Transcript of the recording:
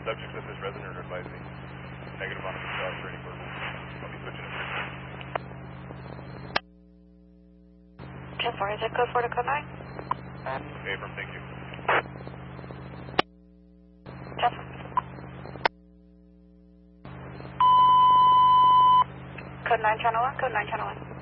Subject says this resident are advising negative on the shot for any verbal. I'll be switching it. 10-4, is it code 4 to code 9? Abram, thank you. 10-4. Code 9, channel 1, code 9, channel 1.